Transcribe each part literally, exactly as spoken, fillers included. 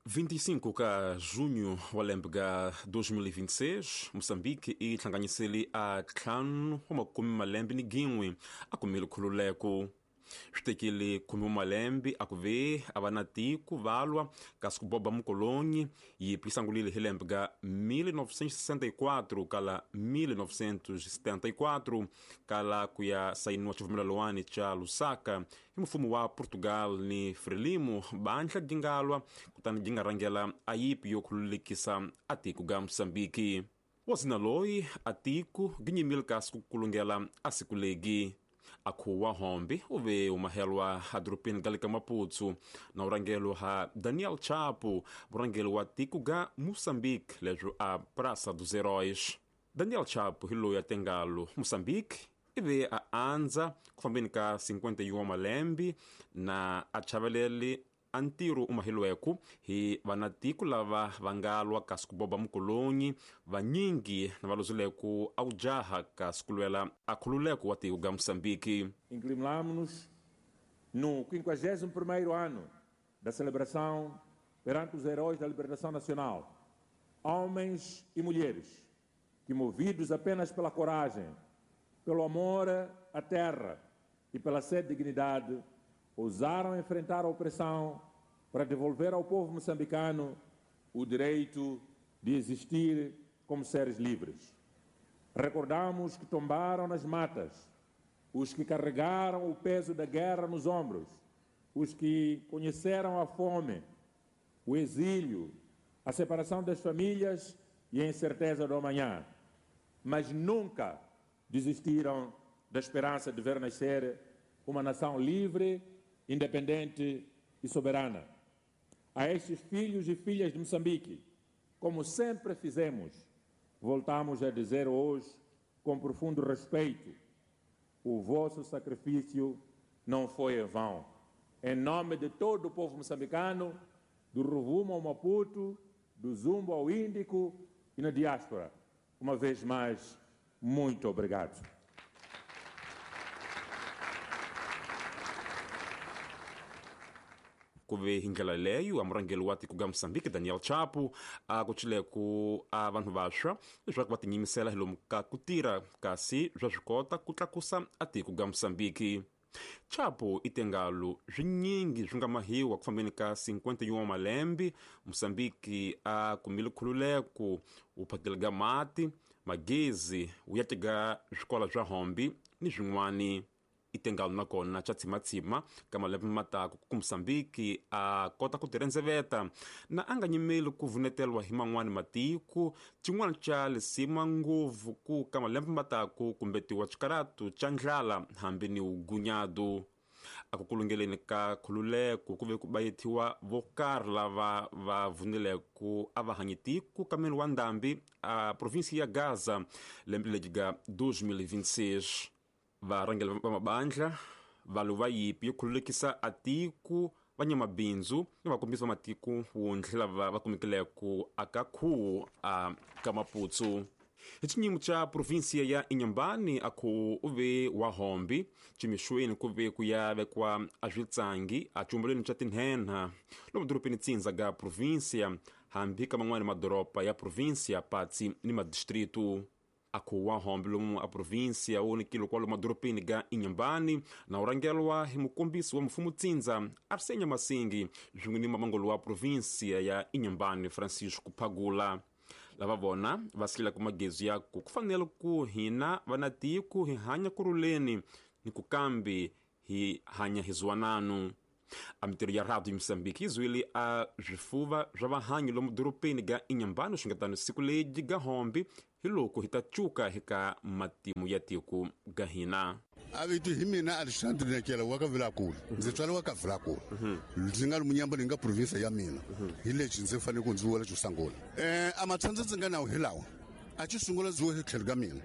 vinte e cinco ka junho wa lembe ga dois mil e vinte e seis, Moçambique i tlhanganyisele a ntlhanu wa makumi malembe ni gin'we a kumile khululeko. Swi tekile khume malembe a ku ve a va na tiko valwa kasi ku boba mukolonyi yi pisangulile hi lembe ga mille novecentos e sessenta e quatro kala mille novecentos e setenta e quatro kala ku ya sayiniwa xivumelwano cha Lusaka hi mfumo wa Portugal ni Frelimo bandla gingalwa kutani ginga rangela ayipi yo khululekisa a tiko ga Moçambique. Wazina loyi a tiko ginyimile kasi ku kulungela a siku legi. Akhuwa hombi uve umahelwa hadrupini galika Maputsu na urangelo ha Daniel Chapo, urangelo wa tiko ga Moçambique lejo a Praça dos Heróis. Daniel Chapo hilo ya tengalo Moçambique ive a anza kufambini ka cinquenta e um malembi na a chavelele antiro umahilweku hi vanatiko lava vangalwa kasi kuboba mukolonyi vanyingi na valozuleku aujaha kasi kulwela akhululeko wa tiko ga Moçambique. Inclinamos-nos no quinquagésimo primeiro ano da celebração perante os heróis da libertação nacional, homens e mulheres que, movidos apenas pela coragem, pelo amor à terra e pela sede de dignidade, ousaram enfrentar a opressão para devolver ao povo moçambicano o direito de existir como seres livres. Recordamos que tombaram nas matas os que carregaram o peso da guerra nos ombros, os que conheceram a fome, o exílio, a separação das famílias e a incerteza do amanhã, mas nunca desistiram da esperança de ver nascer uma nação livre, independente e soberana. A estes filhos e filhas de Moçambique, como sempre fizemos, voltamos a dizer hoje, com profundo respeito, o vosso sacrifício não foi em vão. Em nome de todo o povo moçambicano, do Rovuma ao Maputo, do Zumbo ao Índico e na diáspora, uma vez mais, muito obrigado. Kuve hingela leyo amurangelo wa tiko ga Moçambique Daniel Chapo a kuchileku a vanhu vasha jwa ku vatinyimisela hilomu ka kutira kasi jwa swikota ku tlakusa a tiko ga Moçambique. Chapo itengalo zwinyingi zwi nga mahiwa ku fambeni ka cinquenta e um malembe Moçambique a kumile khululeko uphatela ga mati magezi uyatega swikola zwa hombi ni zwin'wani. Itengalo na kona cha tsimatsima ka malembe matako ku Moçambique a kota ku tirendzeveta na anga nyimeli ku vunetelwa hi man'wani matiko tin'wana cha lisima nguvu ku ka malembe matako kumbetiwa chikaratu cha ndlala hambi ni ugunyado. Aku kulungeleni ka khululeko kuve ku bayetiwa vokari lava va vunileku a vahanyitiku ka meni wa ndambi a provinsia ya Gaza lembe legi ga dois mil e vinte e seis. Varangela va mabandla valu va yipi yo khululekisa a tiko vanyamabindzu ni vakombisi va matiko wundli lava va kumekileko aka khuwo a ka Maputsu. Hi chinyimo cha provinsia ya Inhambane akhu uve wa hombi chimixweni kuve ku ya vekwa a zwitsangi a cumbuleni cha tinhenha lomu doropeni tsindza ga provinsia hambi ka man'wani madoropa ya provinsia patsi ni madistritu. Akhu wa hombi lomu a provinsia wonikile kwa lomu madoropeni ga Inhambane na urangelwa hi mukombisi wa mfumu tsindza Arsenia Masingi zhunguni mamangolo wa provinsia ya Inhambane Francisco Phagula. Lava vona vasikila ku magezu yaku kufanele ku hina vanatiko hi hanya kuruleni ni kukambi hi hanya hizwananu. A mitiro ya Rádio Moçambique izwile a zwifuva zwa vahanyi lomu doropeni ga Inhambane xingatano siku legi ga hombi hiloko hitachuka hika matimu ya tiko ga hina. Avitu himina Alexandre Nekela waka Vilakulu ndzi tswala waka Vilakulu ndzi nga Munyambani nga province ya mina hilechi ndzi fane ku ndzi wela kusangula eh amatsanza ndzi nga nawo hilawa a ci sungula ndzi wo tlhela ga mina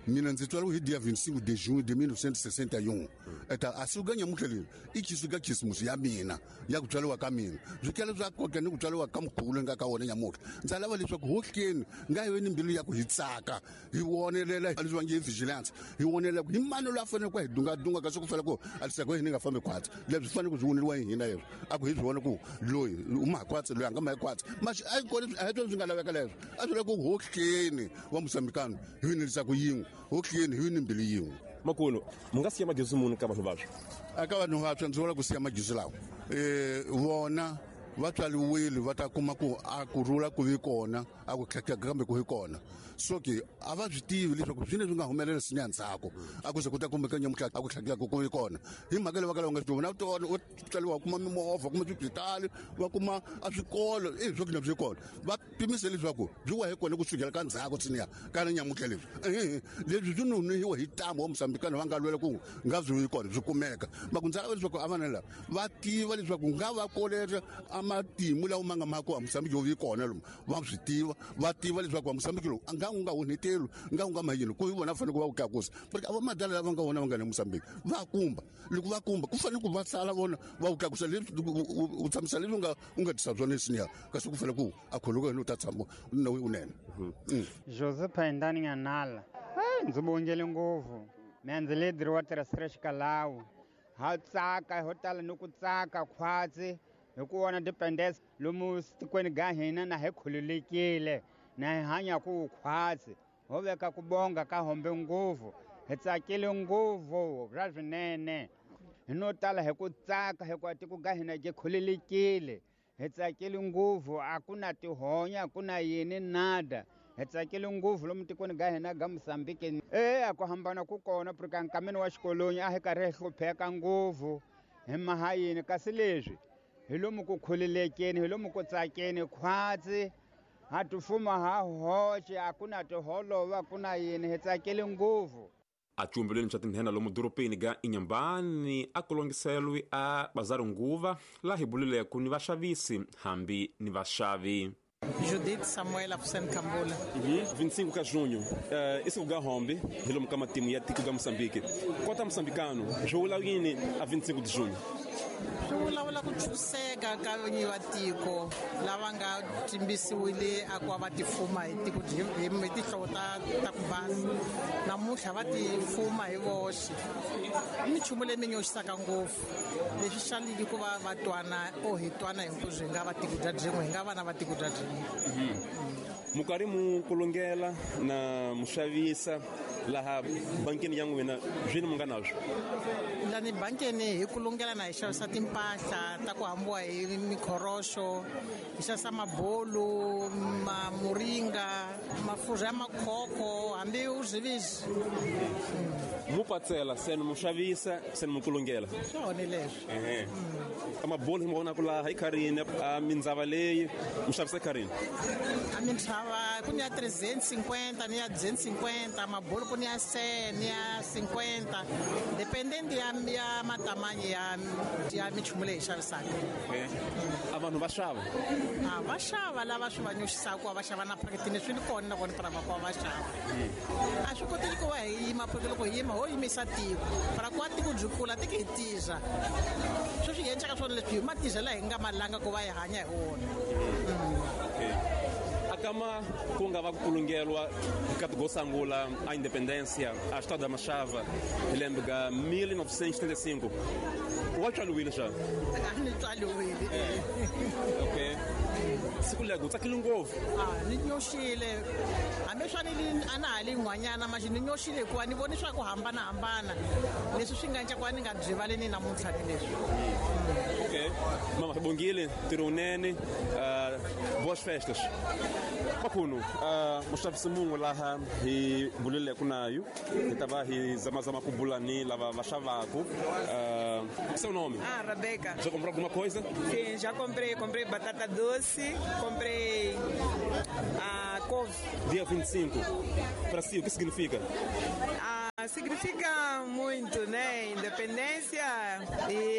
mina ndzi twala hi dia vinte e cinco de junho de mil novecentos e sessenta e um eta asuka nyamutlha leyi i khisuka khisimusi ya mina ya ku tswaliwa ka mina zwikele swa koka ni ku tswaliwa ka mkhulu nga ka wona nyamutlha ndzi lava leswaku hohleni nga yi ni mbilu ya ku hi tsaka hi wonelela leswi va nge vigilance hi wonelela ku hi mani lo a fanele ku hi dunga dunga ka swi ku fela ku alisako hi ni nga fambi khwatsi leswi fanele ku swi woneliwa hi hina leswi a ku hi swi vona ku loyi uma khwatsi loyi anga ma khwatsi mas a ko a to swi nga laveka leswi a swi ku hohleni wa musambikano hi ni leswaku yin'we hohleni hi ni mbilu yin'we makulu mu nga siya magezi muni ka vanhu vaswo aka vanhu vaswo ndzi vona ku siya magezi lawa eh vona va tswaliwile va ta kuma ku a kurhula ku vi kona a ku tlhakeka kambe ku hi kona so ke a va swi tivi leswaku swine swi nga humelela sinya ndzhaku a ku se ku ta kumbeka nyamutlha a ku tlhakeka ku vi kona hi mhaka leyi va ka lava nga swi vona tona u tswaliwa kuma mimovha kuma swibitali va kuma a swikolo i swo kina byi kona va pimise leswaku byi wa hi kona ku sukela ka ndzhaku tsiniya ka nyamutlha leswi leswi swi nuniwa hi tamu wa musambikana va nga lwela ku nga byi hi kona byi kumeka va ku ndzhaku leswaku a vana lava va tiva leswaku nga va koleta matimu lawa ma nga mako a Mosambiki yo vi kona lomu va swi tiva va tiva leswaku a Mosambiki lo anga u nga honetelo nga u nga mahini ku vona fanele ku va ku kakusa porque ava madala lava nga vona va nga na Mosambiki va kumba loko va kumba ku fanele ku va sala vona va ku kakusa leswi u tshamisa leswi nga u nga tisa swona leswiya kasi ku fanele ku a khuluka no ta tshamo no unene Joseph Ndani Nganala ndzi bongele ngopfu menze leader wa tirhisa xikalawu ha tsaka ho tala no ku tsaka khwatsi hi ku vona dependence lomu tikweni ga hina na hi khululekile na hi hanya ku khwatsi ho veka ku bonga ka hombe ngopfu hi tsakile ngopfu ra swinene hi no tala hi ku tsaka hi ku tiko ga hina ke khululekile hi tsakile ngopfu a ku na tihonya ku na yini nada hi tsakile ngopfu lomu tikweni ga hina ga Mosambiki eh a ku hambana ku kona porque nkameni wa xikoloni a hi karhi hi hlupheka ngopfu hi mahayini kasi leswi hi lomu ku khululekeni hi lomu ku tsakeni khwatsi ha tufuma ha hoxe a ku na tiholova ku na yini hi tsakile ngopfu a cumbelweni xa tinhena lomu doropeni ga Inhambane a kulongiselwe a bazari nguva la hi bulileku ni vaxavisi hambi ni vaxavi Judith Samuel Afsen Kambula. vinte e cinco ka junho, uh, esse lugar hombe, ele é uma time ya tico ga Moçambique. Quanto moçambicano, jogo lá yini a vinte e cinco de junho. Vulavula ku chuseka ka vinyi va tiko lava nga timbisiwile a ku va va tifuma hi tiko hi tinhlobo ta ta ku basa namuntlha va tifuma hi voxe i minchumu leyi mi nyoxisaka ngopfu leswi xaliki ku va va twana o hi twana hinkwabyo hi nga va tiko bya byin'we hi nga vana va tiko bya byin'we mukari mu kulongela na muxavisa laha bankeni ya n'wina zwini mu nga nazwo lani bankeni hi kulongela na hi xavisa timpahla ta ku hambiwa hi mikhoroxo hi xavisa mabolu muringa mafurha ya makhoko hambi u zvivizvi mu patsela seni muxavisa seni mu kulongela swona leswi ehe amabolu hi mavona ku laha i kharini a mindzava leyi mu xavisa kharini a mindzava ku ni ya trezentos e cinquenta ni ya duzentos e cinquenta mabolu ku ni ya cem ni ya cinquenta dependendo ya ya matamanho ya ya minchumu leyi xavisaka a vanhu va xava a va xava lava swi va nyoxisaka va xava na phaketini swi ni kona na vona para va kwa va xava a swi koteli ku va hi yima phaketi loko hi yima ho yimisa tiko para ku va tiko byi kula tiko hi tiza swi swi endlaka swona leswi hi matiza laha hi nga malanga ku va hi hanya hi wona akama ku nga va ku kulungelwa ka go sangula a independência a estado da Machava hi lembe ga mil novecentos e setenta e cinco wa tswaliwile xa a ni tswaliwile okay siku lego tsakile ngopfu ah ni nyoxile hambi swa ni ana hali n'wanyana mashi ni nyoxile hikuva ni voni swa ku hambanahambana leswi swi nga endla ku ni nga byi valeni namuntlha ni leswi okay mama bongile tirunene uh boas festas makhunu uh muxavisi mun'we laha hi bulile ku nayo hi ta va hi zamazama ku bulani lava va xavaku uh seu nome ah Rebeca já comprou alguma coisa sim já comprei comprei batata doce comprei a couve dia vinte e cinco para si o que significa ah Ah, significa muito, né? Independência e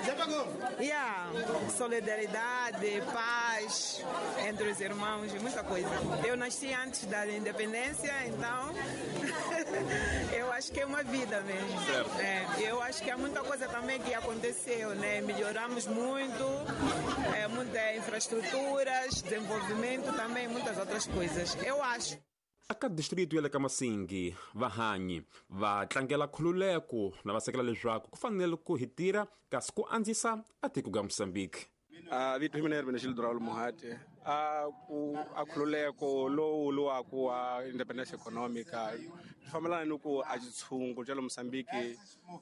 yeah, solidariedade, paz entre os irmãos, muita coisa. Eu nasci antes da independência, então eu acho que é uma vida mesmo. É, eu acho que há muita coisa também que aconteceu, né? Melhoramos muito, é, muitas infraestruturas, desenvolvimento também, muitas outras coisas. Eu acho. Aka distrito ya le ka Masingi vahanyi va tlangela khululeko na va sekela leswaku ku fanele ku hitira kasi ku andzisa atiko ga Mozambique. Uh, vitu hivi nerve nishili Duraul Muhate uh, ku akhululeko lowu luwaku wa independence economica fambelana ni ku a xitshungu xa le Mozambique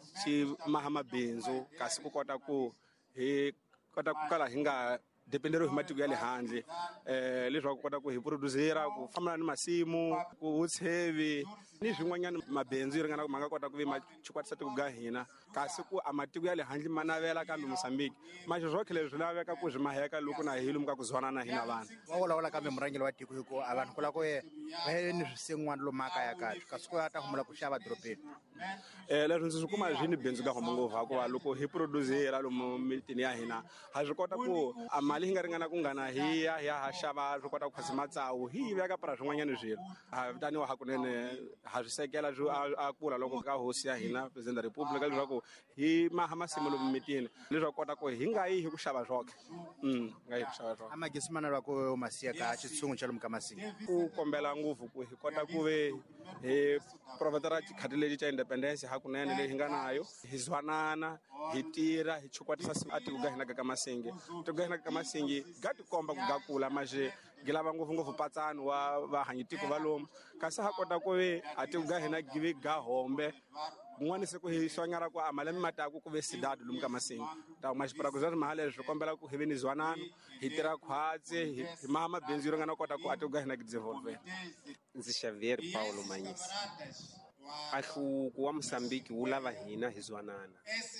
xi maha mabindzu kasi ku kota ku hi kota ku kala hi nga dependero hi matiko ya le handle eh leswaku kota ku hi produzera ku fambelana ni masimu ku utshevi ni swin'wanyana mabindzu yi ringana ku ma nga kota ku vi ma chikwatisa tiko ga hina kasi ku a matiko ya le handle ma navela kambe Mozambique ma xizwokhe leswi laveka ku byi maheka loko na hi lomu ka ku zwana na hina vanhu wa vulavula kambe murhangeli wa tiko hikuva a vanhu kula ku ye va ye ni swisin'wana lomu makaya kahle kasi ku ya ta humula ku xava dorobeni eh leswi ndzi swi kuma hi ni bindzu ka homo ngopfu hikuva loko hi produzera lomu mitini ya hina ha swi kota ku a mali hi nga ringana ku nghana hi ya hi ya ha xava swi kota ku khasi matsawu hi yi veka para swin'wanyana swilo ha vitaniwa hakunene ha swi sekela a kula loko ka hosi ya hina president wa republika leswaku hi maha masimu lomu mitini leswaku kota ku hi nga yi hi ku xava zwokhe mm nga yi ku xava zwokhe amagesi mana lwa ku masiya ka xitshungu xa lomu ka Masingi ku kombela ngopfu ku hi kota ku ve hi provetera khadi lexi xa independence hakunene leyi hi nga nayo hi zwanana hi tira hi chukwatisa atiko ga hina ka Masingi tiko ga hina ka Masingi ga tikomba ku ga kula maje gilava ngopfungopfu patsani wa vahanyitiko va lomu kasi ha kota ku ve atiko ga hina give ga hombe kun'wana se ku hi swanyara ku amalemi mataku ku ve sidado lomu ka Masingi ta ma xipara zwa mahale leswi kombela ku hi ve ni zwanano hi tira khwatse hi maha mabindzu yo ringana kota ku atiko ga hina ki develop. Ndzi Xavier Paulo Manyisi ahluku wa Mozambique wu lava hina hi zwanana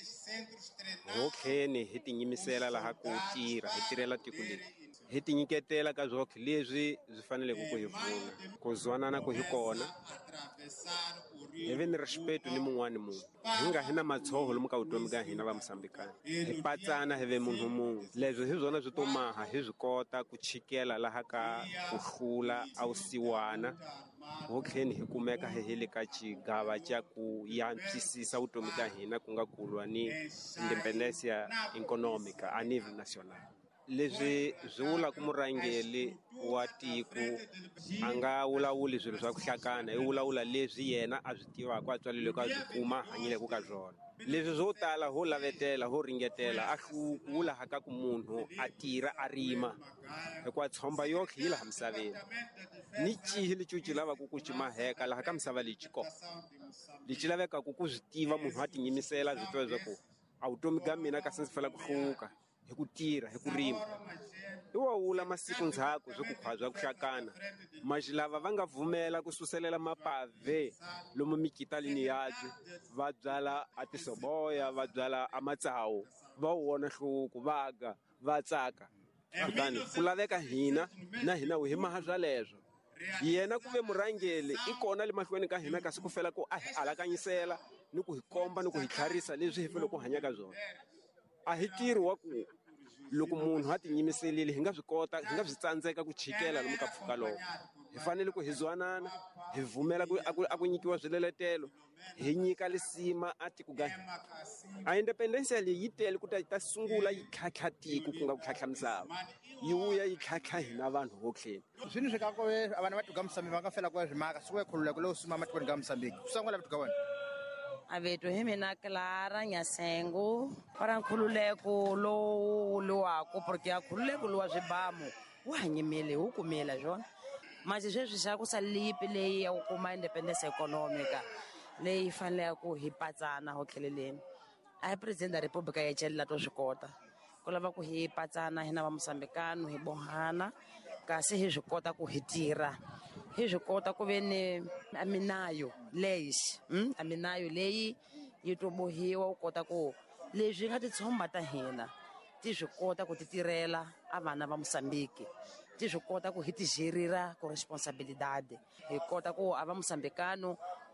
hokheni hi tinyimisela laha ku tirha hi tirhela tiko leri hi tinyiketela ka zwokhe leswi byi faneleke ku hi pfuna ku zwanana ku hi kona hi ve ni respeto ni mun'wani munhu hi nga hina matshoho lomu ka vutomi ka hina va Mosambikani hi patsana hi ve munhu munhu leswi hi byona byi to maha hi byi kota ku chikela laha ka ku hlula a vusiwana hokheni hi kumeka hi le ka xigava xa ku yantswisisa vutomi ka hina ku nga kulwa ni independence economica a nivel national leswi byi vula ku murhangeli wa tiko a nga vulavuli swilo swa ku hlakana i vulavula leswi yena a byi tivaka a tswalele ka byi kuma hanyile ku ka byona leswi byo tala ho lavetela ho ringetela a hluku laha ka ku munhu a tirha a rima hikuva tshomba yokhe yi laha misaveni ni cihi lexi ci lavaka ku ci maheka laha ka misava leyi ci kona lexi lavekaka ku byi tiva munhu a tinyimisela byi twa bya ku a vutomi ka mina kasi ndzi fela ku hluka hi ku tirha hi ku rima i wa wula masiku ndzhaku byo ku khwazwa ku hlakana maxi lava va nga vhumela ku suselela mapave lomu mikitalini yabye va byala a tisoboya va byala a matsawu va wona hluku vaga va tsaka kutani ku laveka hina na hina hi maha swa leswo yena ku ve murhangeli i kona le mahlweni ka hina kasi ku fela ku a hi alakanyisela ni ku hi komba ni ku hi tlharisa leswi hi fele ku hanyaka byona a hi tirhi wa ku loko munhu a tinyimiselile hi nga swi kota hi nga swi tsandzeka ku chikela lomu ka mpfhuka lowo hi fanele ku hi zwanana hi vhumela ku a ku nyikiwa swileletelo hi nyika lisima a tiko ga hina a independence leyi yi tele ku ta ta sungula yi tlhatlha tiko ku nga ku tlhatlha misava yi vuya yi tlhatlha hina vanhu votlheni swini swi ka ku vana va tiko ga Mozambique va nga fela ku swimaka swi ku khululeko lowu sima matikweni ga Mozambique sungula tiko ga wena aveto hi mina Clara Nyasengo para nkhululeko lowu luwaku porque a nkhululeko luwa swibamu wu hanyimile wu kumile jona manje sweswi xa ku salipi leyi ya ku kuma independence economica leyi faneleke ku hi patsana ho tlheleleni a hi president wa republika ya celela to swi kota ku lava ku hi patsana hina va Mosambikano hi bohana kasi hi swi kota ku hi tirha hi swi kota ku ve ni aminayo lexi mm? aminayo leyi yi to bohiwa u kota ku leswi nga titshomba ta hina ti swi kota ku ti tirhela a vana va Mosambiki ti swi kota ku hi ti gerira ku responsabilidade hi kota ku a va Mosambikano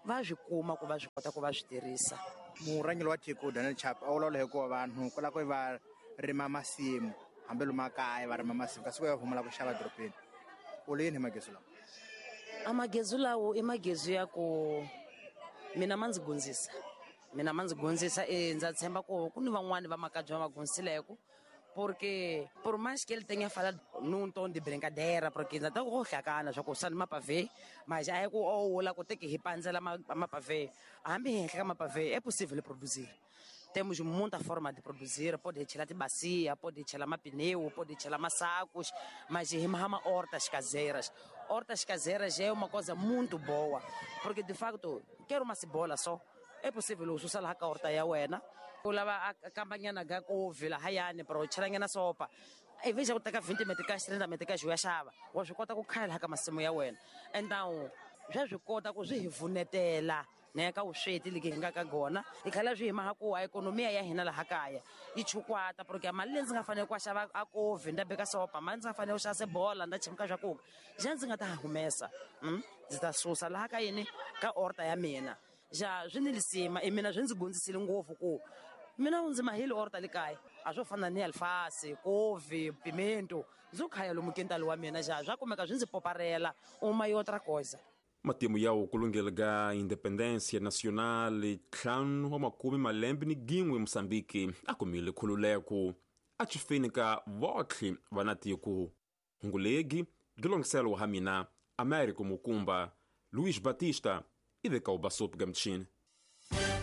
va swi kuma ku va swi kota ku va swi tirhisa. murhangeri wa tiko Daniel Chapo a vulavula hikuva vanhu ku la ku va rima masimu hambi lomu makaya va rima masimu kasi ku va pfumala ku xava dorobeni. U le yini hi magezi lawa? A magezi lawo i magezi ya ku mina ma ndzi gondzisa mina ma ndzi gondzisa e ndza tshemba ku ku ni van'wani va makabyi va ma gondzisileko porque por mais que ele tenha falado num tom de brincadeira, porque ainda está com o chacana, já coçando uma pavê, mas já é com o lá que tem que repanzar uma pavê. A ambiente uma pavê é possível produzir. Temos muita forma de produzir, pode tirar de bacia, pode tirar uma pneu, pode tirar uma sacos, mas remama hortas caseiras. Hortas caseiras é uma coisa muito boa, porque de facto, quero uma cebola só, é possível usar lá a horta yawena. Lava a campanha na gaco vila hayane para o tirar na sopa. Em vez de eu ter vinte meticais, trinta meticais, eu achava. Hoje eu conto com o cara lá que mais se moia wena. Então já eu conto com os rivunetela, né? Que o cheiro ele que engaga agora. E que ela já ima com a economia e a renda lá hakaia. E chuquata porque a malenza nga fane com achava a couve, ainda bega sopa, mas nga fane o chá cebola, ainda chimka já cook. Gente nga tá começa, hum? Está sussa lá hakaia ne, que horta é mina. Já gente ele cima e mina gente gundi se lingovo com mina unzima hili horta likai azofana ni alface couve pimento zokhaya lomu quintal wa mina já já kumeka zvinzi poparela uma e outra coisa. Matemo ya ukulungela ga independência nacional ntlhanu wa makumi malembe ni gin'we Moçambique akumile khululeko a cifinika votlhe va na tiko hungulegi gilongiselo wa hamina Américo Mukumba Luís Batista e veka o basopo gamtchini.